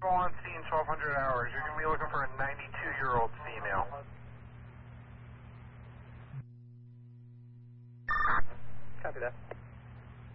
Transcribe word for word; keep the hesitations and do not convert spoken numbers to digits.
Go on scene twelve hundred hours. You're going to be looking for a ninety-two-year-old female. Copy that.